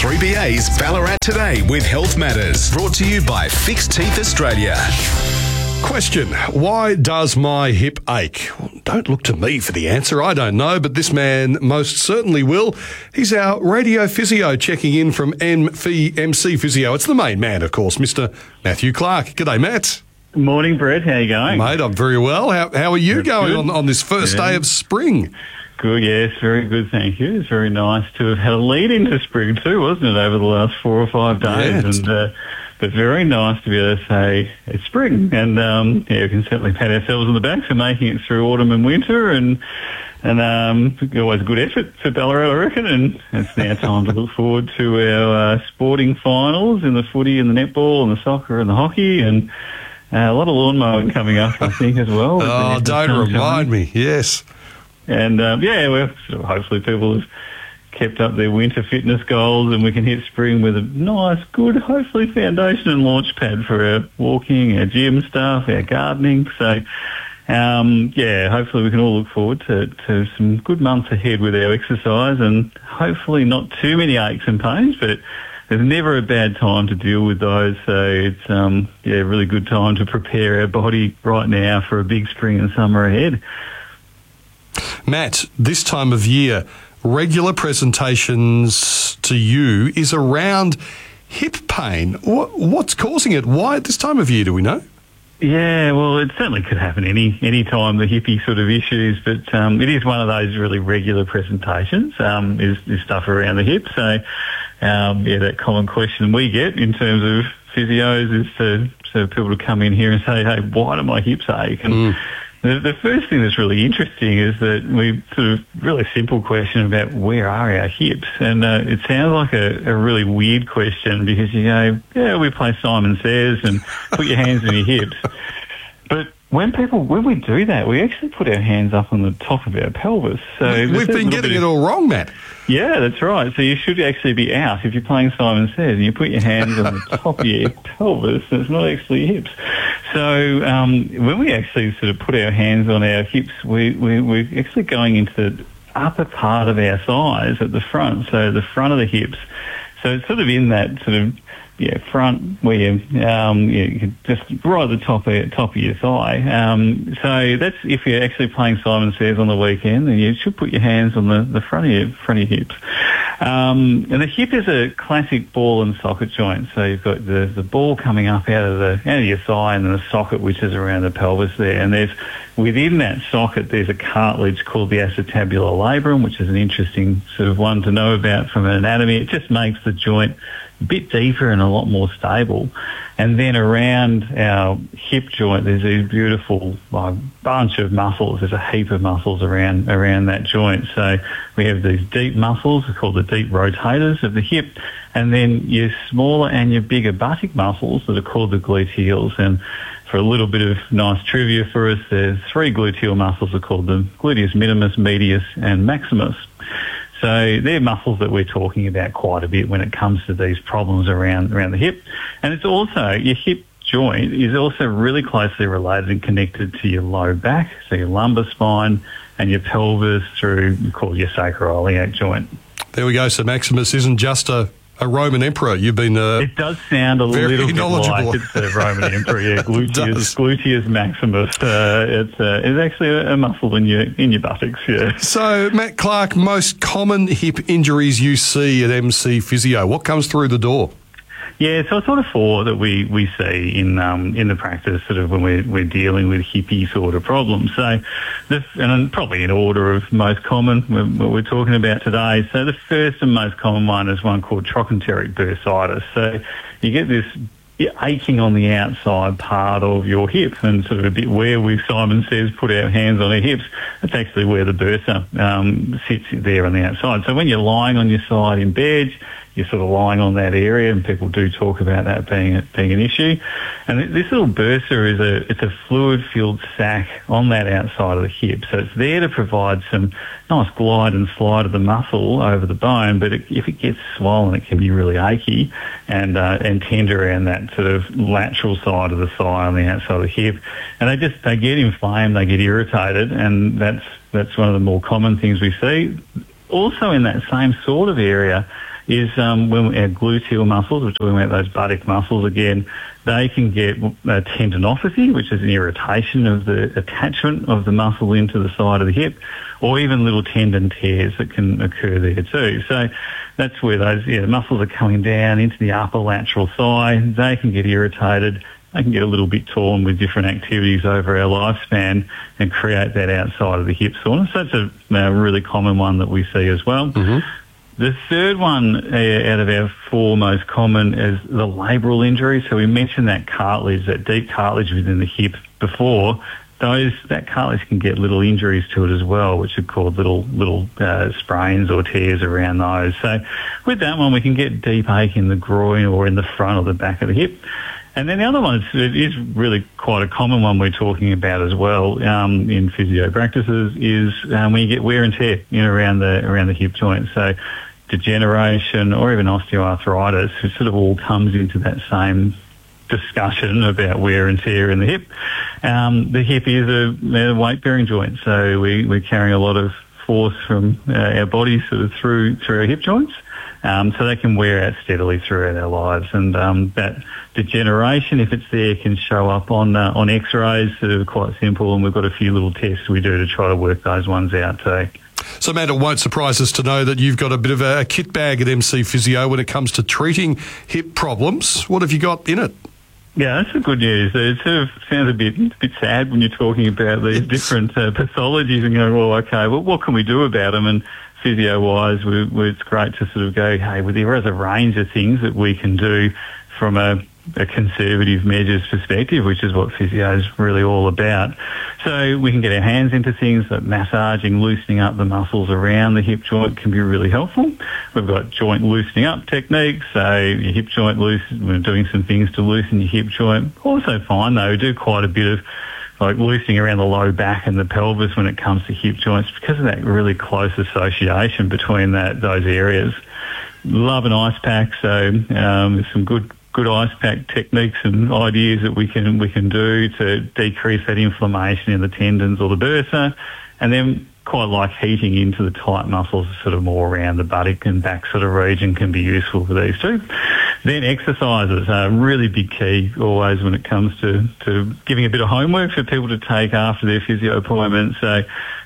3BA's Ballarat Today with Health Matters. Brought to you by Fixed Teeth Australia. Question, why does my hip ache? Well, don't look to me for the answer. I don't know, but this man most certainly will. He's our radio physio checking in from MC Physio. It's the main man, of course, Mr. Matthew Clark. G'day, Matt. Morning, Brett. How you going? Mate, I'm very well. How are you going on this first day of spring? Good, yes, very good, thank you. It's very nice to have had a lead into spring too, wasn't it, over the last 4 or 5 days? Yeah, but very nice to be able to say it's spring, and we can certainly pat ourselves on the back for making it through autumn and winter, and always a good effort for Ballarat, I reckon. And it's now time to look forward to our sporting finals in the footy and the netball and the soccer and the hockey, and a lot of lawn mowing coming up, I think, as well. Oh, don't remind me. Yes. And, well, sort of hopefully people have kept up their winter fitness goals, and we can hit spring with a nice, good, hopefully foundation and launch pad for our walking, our gym stuff, our gardening. So, hopefully we can all look forward to some good months ahead with our exercise, and hopefully not too many aches and pains, but there's never a bad time to deal with those. So it's, a really good time to prepare our body right now for a big spring and summer ahead. Matt, this time of year, regular presentations to you is around hip pain. What's causing it? Why at this time of year, do we know? Yeah, well, it certainly could happen any time, the hippie sort of issues, but it is one of those really regular presentations, is stuff around the hip. So, that common question we get in terms of physios is for people to come in here and say, hey, why do my hips ache? And the first thing that's really interesting is that we sort of really simple question about where are our hips, and it sounds like a really weird question because you go, yeah, we play Simon Says and put your hands on your hips, but when we do that, we actually put our hands up on the top of our pelvis. So we've been getting it all wrong, Matt. Yeah, that's right. So you should actually be out if you're playing Simon Says and you put your hands on the top of your pelvis. It's not actually your hips. So when we actually sort of put our hands on our hips, we're actually going into the upper part of our thighs at the front, so the front of the hips. So it's sort of in that sort of front where you just right at the top of your thigh. So that's if you're actually playing Simon Says on the weekend, then you should put your hands on the front of your hips. And the hip is a classic ball and socket joint. So you've got the ball coming up out of your thigh, and then the socket which is around the pelvis there. And within that socket there's a cartilage called the acetabular labrum, which is an interesting sort of one to know about from anatomy. It just makes the joint a bit deeper and a lot more stable. And then around our hip joint, there's a beautiful bunch of muscles. There's a heap of muscles around that joint. So we have these deep muscles called the deep rotators of the hip, and then your smaller and your bigger buttock muscles that are called the gluteals. And for a little bit of nice trivia for us, there's 3 gluteal muscles are called the gluteus minimus, medius, and maximus. So they're muscles that we're talking about quite a bit when it comes to these problems around the hip. And it's also, your hip joint is also really closely related and connected to your low back, so your lumbar spine and your pelvis through, called your sacroiliac joint. There we go. So Maximus isn't just a Roman emperor. You've been it does sound a little bit like it's a Roman emperor. Yeah, gluteus maximus. It's actually a muscle in your buttocks. Yeah. So Matt Clark, most common hip injuries you see at MC Physio. What comes through the door? Yeah, so it's sort of 4 that we see in the practice, sort of when we're dealing with hippie sort of problems. So, and probably in order of most common, what we're talking about today. So the first and most common one is one called trochanteric bursitis. So you get this aching on the outside part of your hip, and sort of a bit where Simon Says put our hands on our hips, that's actually where the bursa sits there on the outside. So when you're lying on your side in bed, you're sort of lying on that area, and people do talk about that being an issue. And this little bursa it's a fluid-filled sac on that outside of the hip, so it's there to provide some nice glide and slide of the muscle over the bone. But if it gets swollen, it can be really achy and tender around that sort of lateral side of the thigh on the outside of the hip, and they get inflamed, they get irritated, and that's one of the more common things we see. also in that same sort of area is when our gluteal muscles, we're talking about those buttock muscles again, they can get tendinopathy, which is an irritation of the attachment of the muscle into the side of the hip, or even little tendon tears that can occur there too. So that's where those muscles are coming down into the upper lateral thigh. They can get irritated. They can get a little bit torn with different activities over our lifespan and create that outside of the hip soreness. That's a really common one that we see as well. Mm-hmm. The third one out of our four most common is the labral injury. So we mentioned that cartilage, that deep cartilage within the hip before. That cartilage can get little injuries to it as well, which are called little sprains or tears around those. So with that one, we can get deep ache in the groin or in the front or the back of the hip. And then the other one is really quite a common one we're talking about as well in physio practices is when you get wear and tear around the hip joint. So degeneration or even osteoarthritis, it sort of all comes into that same discussion about wear and tear in the hip. The hip is a weight-bearing joint, so we're carrying a lot of force from our body sort of through our hip joints. So they can wear out steadily throughout our lives, and that degeneration, if it's there, can show up on X-rays that are quite simple, and we've got a few little tests we do to try to work those ones out too. So, Matt, it won't surprise us to know that you've got a bit of a kit bag at MC Physio when it comes to treating hip problems. What have you got in it? Yeah, that's the good news. It sort of sounds a bit sad when you're talking about these different pathologies and going, well, okay, well, what can we do about them? And physio-wise, it's great to sort of go, hey, well, there is a range of things that we can do from a conservative measures perspective, which is what physio is really all about. So we can get our hands into things like massaging, loosening up the muscles around the hip joint can be really helpful. We've got joint loosening up techniques, so your hip joint loose, we're doing some things to loosen your hip joint. Also fine though, we do quite a bit of like loosening around the low back and the pelvis when it comes to hip joints because of that really close association between those areas. Love an ice pack, so there's some good ice pack techniques and ideas that we can do to decrease that inflammation in the tendons or the bursa, and then quite like heating into the tight muscles sort of more around the buttock and back sort of region can be useful for these too. Then exercises are a really big key always when it comes to giving a bit of homework for people to take after their physio appointment. So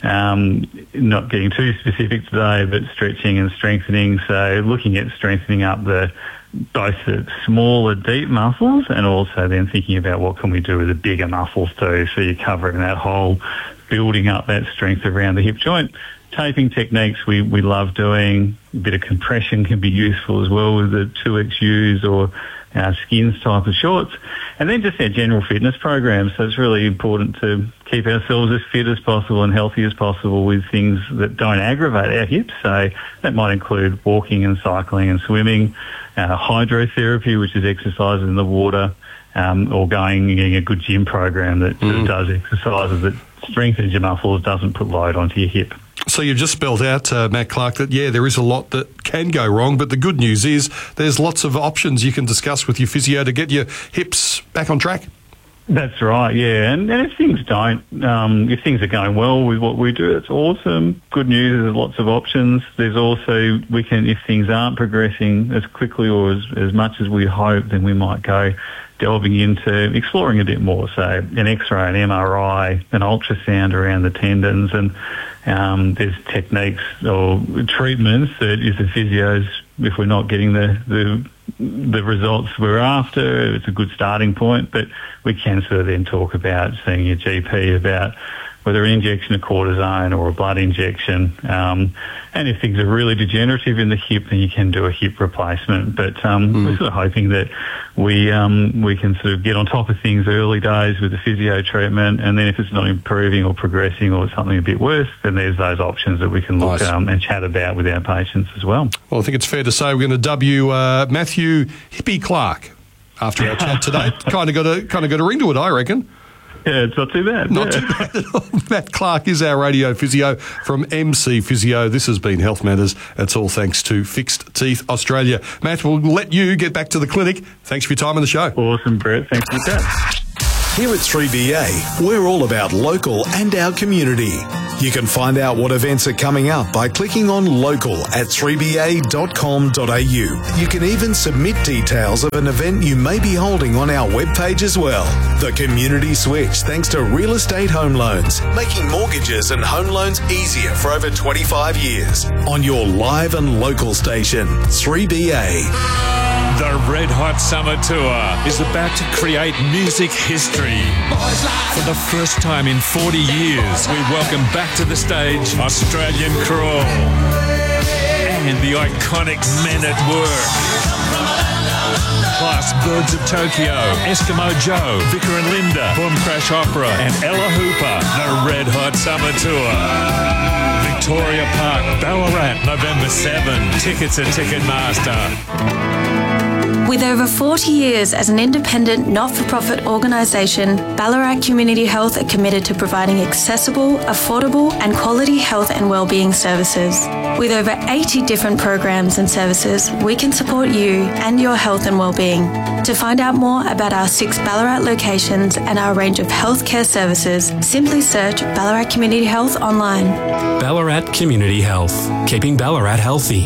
not getting too specific today, but stretching and strengthening. So looking at strengthening up both the smaller deep muscles and also then thinking about what can we do with the bigger muscles too. So you're covering that whole building up that strength around the hip joint. Taping techniques we love doing. A bit of compression can be useful as well with the 2XUs or skins type of shorts. And then just our general fitness program. So it's really important to keep ourselves as fit as possible and healthy as possible with things that don't aggravate our hips. So that might include walking and cycling and swimming, hydrotherapy, which is exercises in the water, or getting a good gym program that sort of does exercises that strengthens your muscles, doesn't put load onto your hip. So you've just spelled out, Matt Clark, that, there is a lot that can go wrong, but the good news is there's lots of options you can discuss with your physio to get your hips back on track. That's right, yeah. And if things don't, if things are going well with what we do, it's awesome. Good news, there's lots of options. There's also, if things aren't progressing as quickly or as much as we hope, then we might go delving into exploring a bit more. So an X-ray, an MRI, an ultrasound around the tendons, and there's techniques or treatments that if the physios, if we're not getting the results we're after, it's a good starting point, but we can sort of then talk about seeing your GP about whether an injection of cortisone or a blood injection. And if things are really degenerative in the hip, then you can do a hip replacement. But we're sort of hoping that we can sort of get on top of things early days with the physio treatment, and then if it's not improving or progressing or something a bit worse, then there's those options that we can look and chat about with our patients as well. Well, I think it's fair to say we're going to dub you Matthew Hippie Clark after our chat today. Kind of got a ring to it, I reckon. Yeah, it's not too bad. Not too bad at all. Matt Clark is our radio physio from MC Physio. This has been Health Matters. It's all thanks to Fixed Teeth Australia. Matt, we'll let you get back to the clinic. Thanks for your time on the show. Awesome, Brett. Thanks for that. Here at 3BA, we're all about local and our community. You can find out what events are coming up by clicking on local at 3ba.com.au. You can even submit details of an event you may be holding on our webpage as well. The Community Switch, thanks to Real Estate Home Loans, making mortgages and home loans easier for over 25 years. On your live and local station, 3BA. The Red Hot Summer Tour is about to create music history. For the first time in 40 years, we welcome back to the stage Australian Crawl and the iconic Men at Work. Plus Birds of Tokyo, Eskimo Joe, Vicar and Linda, Boom Crash Opera and Ella Hooper. The Red Hot Summer Tour. Victoria Park, Ballarat, November 7. Tickets at Ticketmaster. With over 40 years as an independent, not-for-profit organisation, Ballarat Community Health are committed to providing accessible, affordable and quality health and wellbeing services. With over 80 different programs and services, we can support you and your health and wellbeing. To find out more about our 6 Ballarat locations and our range of healthcare services, simply search Ballarat Community Health online. Ballarat Community Health, keeping Ballarat healthy.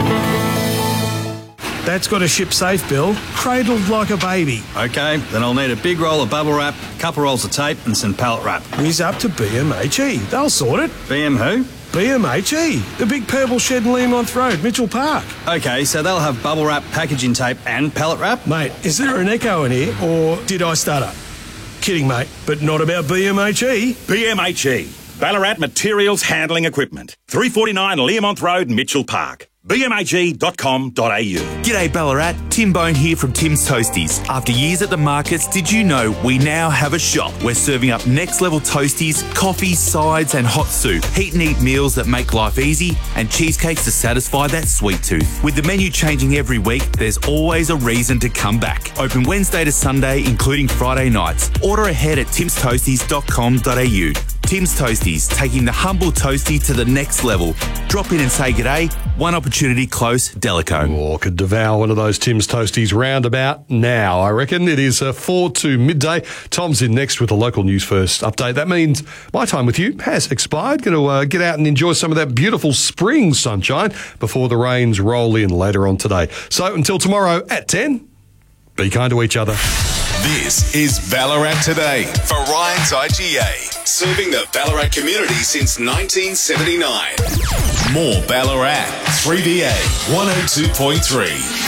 That's got to ship safe, Bill. Cradled like a baby. OK, then I'll need a big roll of bubble wrap, a couple rolls of tape and some pallet wrap. He's up to BMHE. They'll sort it. BM who? BMHE, the big purple shed in Learmonth Road, Mitchell Park. OK, so they'll have bubble wrap, packaging tape and pallet wrap? Mate, is there an echo in here or did I stutter? Kidding, mate, but not about BMHE. BMHE, Ballarat Materials Handling Equipment, 349 Learmonth Road, Mitchell Park. BMHE.com.au. G'day Ballarat, Tim Bone here from Tim's Toasties. After years at the markets, did you know we now have a shop? We're serving up next level toasties, coffee, sides and hot soup, heat and eat meals that make life easy and cheesecakes to satisfy that sweet tooth. With the menu changing every week, there's always a reason to come back. Open Wednesday to Sunday, including Friday nights. Order ahead at timstoasties.com.au. Tim's Toasties, taking the humble toastie to the next level. Drop in and say g'day. One opportunity close, Delico. Or could devour one of those Tim's Toasties round about now, I reckon. It is 4 to midday. Tom's in next with a local news first update. That means my time with you has expired. Going to get out and enjoy some of that beautiful spring sunshine before the rains roll in later on today. So until tomorrow at 10, be kind to each other. This is Ballarat Today for Ryan's IGA, serving the Ballarat community since 1979. More Ballarat, 3BA 102.3.